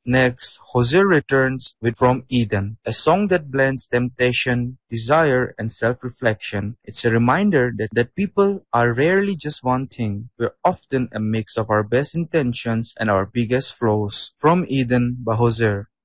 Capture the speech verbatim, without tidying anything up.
Next, Hosea returns with From Eden, a song that blends temptation, desire, and self-reflection. It's a reminder that, that people are rarely just one thing. We're often a mix of our best intentions and our biggest flaws. From Eden by Hosea.